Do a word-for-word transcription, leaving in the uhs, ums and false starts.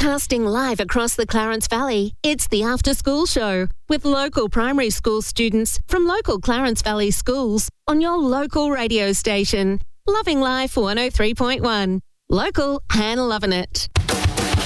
Broadcasting live across the Clarence Valley, it's the After School Show with local primary school students from local Clarence Valley schools on your local radio station. Loving Life one oh three point one. Local and loving it.